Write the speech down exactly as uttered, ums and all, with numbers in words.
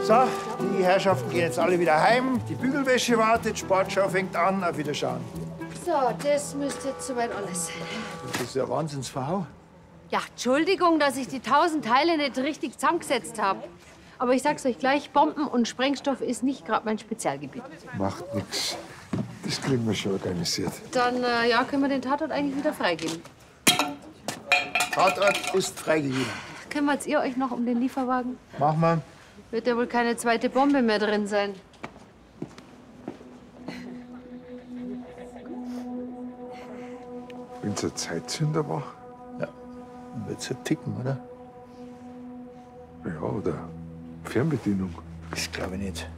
So, die Herrschaften gehen jetzt alle wieder heim. Die Bügelwäsche wartet, Sportschau fängt an. Auf Wiederschauen. So, das müsste jetzt soweit alles sein. Das ist ja eine Wahnsinnsfrau. Ja, Entschuldigung, dass ich die tausend Teile nicht richtig zusammengesetzt habe. Aber ich sag's euch gleich, Bomben und Sprengstoff ist nicht gerade mein Spezialgebiet. Macht nix. Das kriegen wir schon organisiert. Dann äh, ja, können wir den Tatort eigentlich wieder freigeben. Tatort ist freigegeben. Kümmert ihr euch noch um den Lieferwagen? Mach mal. Wird ja wohl keine zweite Bombe mehr drin sein. Wenn's ein Zeitzünder war? Ja, dann wird's ja ticken, oder? Ja, oder Fernbedienung. Das glaube ich nicht.